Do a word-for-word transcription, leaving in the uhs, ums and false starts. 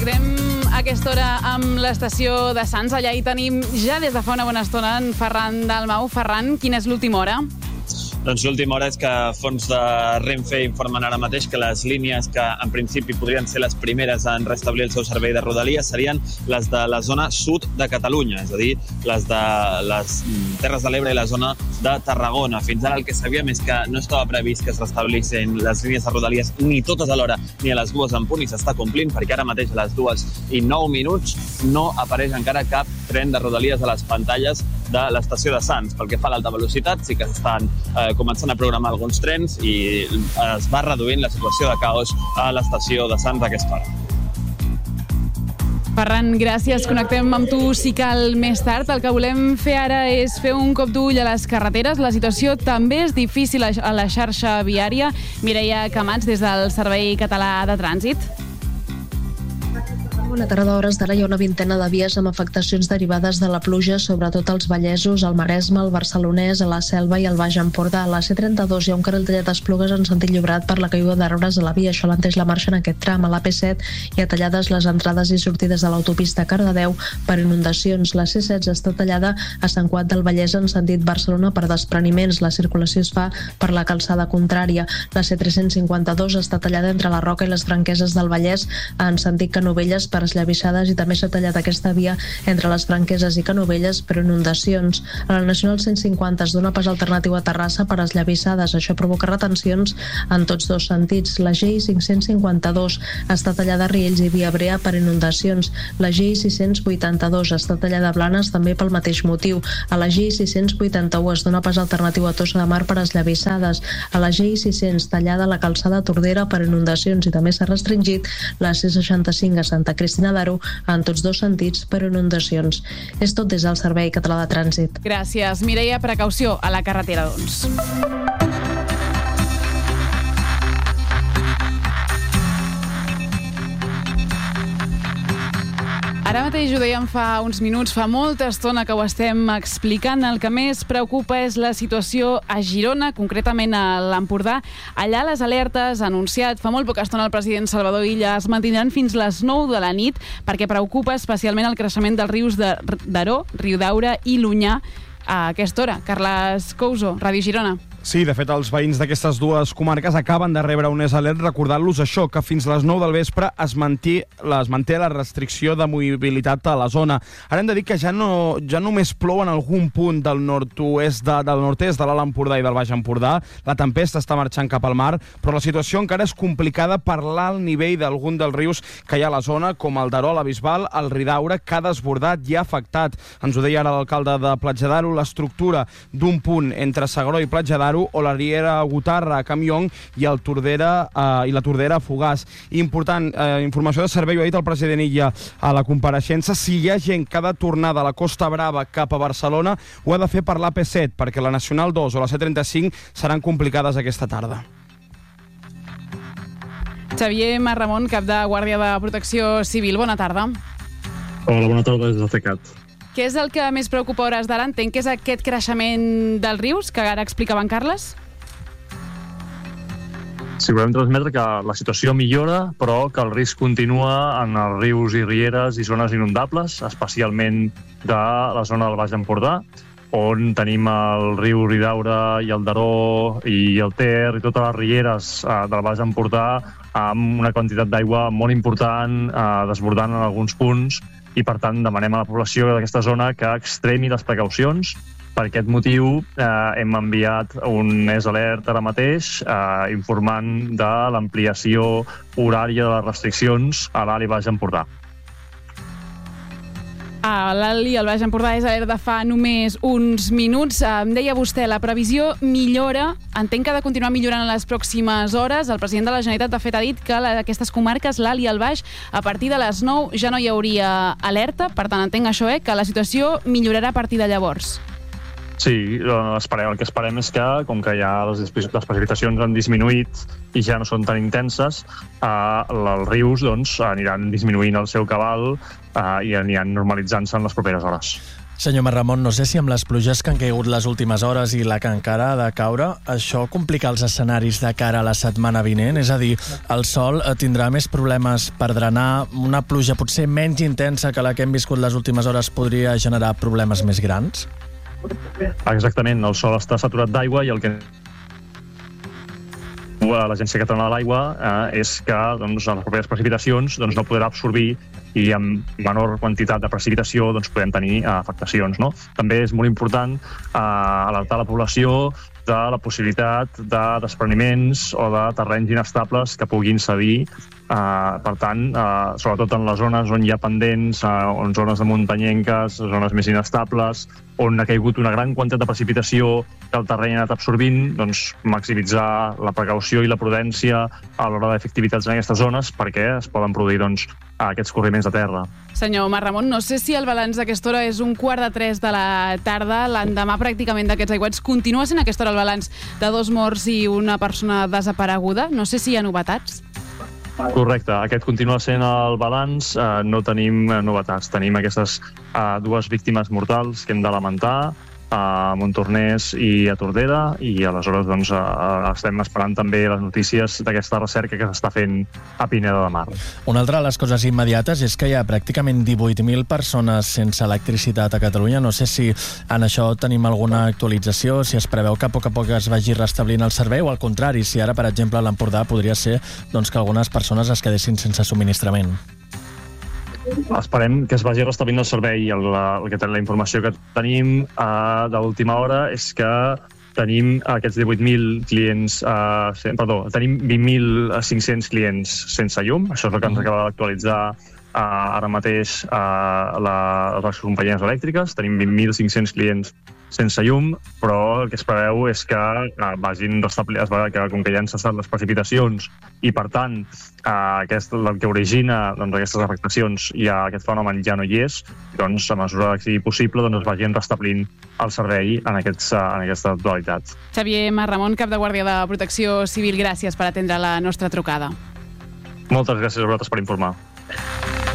Anem a aquesta hora amb l'estació de Sants. Allà hi tenim ja des de fa una bona estona en Ferran Dalmau. Ferran, quina és l'última hora? Doncs l'última hora és que fons de Renfe informen ara mateix que les línies que en principi podrien ser les primeres en restablir el seu servei de Rodalies serien les de la zona sud de Catalunya, és a dir, les de les Terres de l'Ebre i la zona de Tarragona. Fins ara el que sabíem és que no estava previst que es restablissin les línies de Rodalies ni totes alhora ni a les dues en punt, i s'està complint perquè ara mateix a les dues i nou minuts no apareix encara cap tren de Rodalies a les pantalles de l'estació de Sants. Pel que fa a l'alta velocitat, sí que s'estan eh, començant a programar alguns trens i es va reduint la situació de caos a l'estació de Sants a aquesta hora. Ferran, gràcies. Connectem amb tu si cal més tard. El que volem fer ara és fer un cop d'ull a les carreteres. La situació també és difícil a la xarxa viària. Mireia Camats, des del Servei Català de Trànsit. Bona tarda, a hores d'ara hi ha una vintena de vies amb afectacions derivades de la pluja, sobretot als Vallesos, al Maresme, al Barcelonès, a la Selva i al Baix Empordà. A la C trenta-dos hi ha un carril tallat d'Esplugues en sentit Llobregat per la caiguda d'arbres a la via. Això alenteix la marxa en aquest tram. A la P set hi ha tallades les entrades i sortides de l'autopista Cardedeu per inundacions. La C setze està tallada a Sant Cugat del Vallès en sentit Barcelona per despreniments. La circulació es fa per la calçada contrària. La C tres-cents cinquanta-dos està tallada entre la Roca i les Franqueses del Vallès en sentit Canovelles per esllavissades, i també s'ha tallat aquesta via entre les Franqueses i Canovelles per inundacions. A la Nacional cent cinquanta es dona pas alternatiu a Terrassa per esllavissades. Això provoca retencions en tots dos sentits. La G I cinc-cents cinquanta-dos està tallada a Riells i Via Brea per inundacions. La G I sis-cents vuitanta-dos està tallada a Blanes també pel mateix motiu. A la G I sis-cents vuitanta-u es dona pas alternatiu a Tossa de Mar per esllavissades. A la G I sis-cents tallada a la calçada Tordera per inundacions, i també s'ha restringit la C seixanta-cinc a Santa Cristina d'Aro en tots dos sentits per inundacions. És tot des del Servei Català de Trànsit. Gràcies. Mireia, precaució a la carretera, doncs. Ara mateix ho dèiem fa uns minuts, fa molta estona que ho estem explicant. El que més preocupa és la situació a Girona, concretament a l'Empordà. Allà les alertes ha anunciat fa molt poca estona el president Salvador Illa es mantindran fins les nou de la nit perquè preocupa especialment el creixement dels rius d'Aró, Riudaura i l'Onyar a aquesta hora. Carles Couso, Ràdio Girona. Sí, de fet, els veïns d'aquestes dues comarques acaben de rebre un alert recordant-los això, que fins les nou del vespre es manté, es manté la restricció de mobilitat a la zona. Ara hem de dir que ja no ja només plou en algun punt del nord-oest de, del nord-est de l'Alt Empordà i del Baix Empordà. La tempesta està marxant cap al mar, però la situació encara és complicada per l'alt nivell d'algun dels rius que hi ha a la zona, com el d'Aró, la Bisbal, el Ridaura, que ha desbordat i ha afectat. Ens ho deia ara l'alcalde de Platja d'Aro, l'estructura d'un punt entre S'Agaró i Platja d'Aro, o la riera Gotarra a Campllong i, el Tordera, eh, i la Tordera a Fogàs. Important, eh, informació de servei, ho ha dit el president Illa a la compareixença, si hi ha gent que ha de tornar de la Costa Brava cap a Barcelona, ho ha de fer per l'A P set, perquè la Nacional dos o la C trenta-cinc seran complicades aquesta tarda. Xavier Marramon, cap de Guàrdia de Protecció Civil, bona tarda. Hola, bona tarda des de CECAT. Què és el que més preocupa a hores d'ara? Entenc que és aquest creixement dels rius que ara explicava en Carles? Sí, volem transmetre que la situació millora, però que el risc continua en els rius i rieres i zones inundables, especialment de la zona del Baix Empordà, on tenim el riu Ridaura i el Daró i el Ter i totes les rieres eh, del Baix Empordà amb una quantitat d'aigua molt important, eh, desbordant en alguns punts, i per tant demanem a la població d'aquesta zona que extremi les precaucions. Per aquest motiu eh, hem enviat un S alert ara mateix eh, informant de l'ampliació horària de les restriccions a l'Alt i Baix Empordà. A l'Alt i el Baix Empordà és alert de fa només uns minuts. Em deia vostè, la previsió millora. Entenc que ha de continuar millorant en les pròximes hores. El president de la Generalitat, de fet, ha dit que aquestes comarques, l'Alt i el Baix, a partir de les nou ja no hi hauria alerta. Per tant, entenc això, eh, que la situació millorarà a partir de llavors. Sí, esperem, el que esperem és que, com que ja les, les precipitacions han disminuït i ja no són tan intenses, eh, els rius doncs, aniran disminuint el seu cabal eh, i aniran normalitzant-se en les properes hores. Senyor Marramon, no sé si amb les pluges que han caigut les últimes hores i la que encara ha de caure, això complica els escenaris de cara a la setmana vinent? És a dir, el sol tindrà més problemes per drenar, una pluja potser menys intensa que la que hem viscut les últimes hores podria generar problemes més grans? Exactament, el sol està saturat d'aigua i el que l'Agència Catalana de l'Aigua eh, és que doncs, les properes precipitacions doncs, no podrà absorbir i amb menor quantitat de precipitació doncs, podem tenir eh, afectacions. No? També és molt important eh, alertar la població de la possibilitat de despreniments o de terrenys inestables que puguin cedir. Uh, per tant, uh, sobretot en les zones on hi ha pendents, uh, on zones de muntanyenques, zones més inestables, on ha caigut una gran quantitat de precipitació que el terreny ha anat absorbint, doncs maximitzar la precaució i la prudència a l'hora de fer activitats en aquestes zones perquè es poden produir doncs, aquests corriments de terra. Senyor Marramon, no sé si el balanç d'aquesta hora és un quart de tres de la tarda, l'endemà pràcticament d'aquests aiguats. Continua sent aquesta hora el balanç de dos morts i una persona desapareguda? No sé si hi ha novetats. Correcte, aquest continua sent el balanç, eh, no tenim novetats. Tenim aquestes eh, dues víctimes mortals que hem de lamentar, a Montornès i a Tordera, i aleshores doncs, eh, estem esperant també les notícies d'aquesta recerca que s'està fent a Pineda de Mar. Una altra de les coses immediates és que hi ha pràcticament divuit mil persones sense electricitat a Catalunya. No sé si en això tenim alguna actualització, si es preveu que a poc a poc es vagi restablint el servei, o al contrari, si ara, per exemple, a l'Empordà podria ser doncs, que algunes persones es quedessin sense subministrament. Esperem que es vagi restablint el servei. El, el que la informació que tenim uh, d'última hora és que tenim aquests divuit mil clients, uh, perdó, tenim vint mil cinc-cents clients sense llum. Això és el que ens acaba d'actualitzar uh, ara mateix uh, la, les companyies elèctriques. Tenim vint mil cinc-cents clients sense llum, però el que es preveu és que uh, vagin restablint, que com que ja han cessat les precipitacions i, per tant, uh, aquest, el que origina doncs, aquestes afectacions i aquest fenomen ja no hi és, doncs, a mesura que sigui possible, doncs, es vagin restablint el servei en, aquests, uh, en aquesta actualitat. Xavier Marramon, cap de Guàrdia de Protecció Civil, gràcies per atendre la nostra trucada. Moltes gràcies a vosaltres per informar.